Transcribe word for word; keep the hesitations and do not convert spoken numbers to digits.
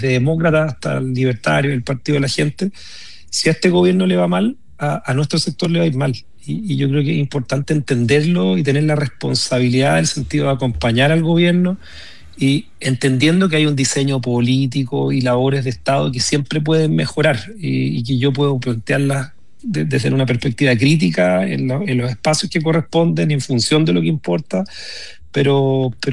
desde demócrata hasta el libertario, el partido de la gente. Si a este gobierno le va mal, a, a nuestro sector le va a ir mal. Y, y yo creo que es importante entenderlo y tener la responsabilidad en el sentido de acompañar al gobierno y entendiendo que hay un diseño político y labores de Estado que siempre pueden mejorar y, y que yo puedo plantearlas de- desde una perspectiva crítica en, la- en los espacios que corresponden en función de lo que importa, pero, pero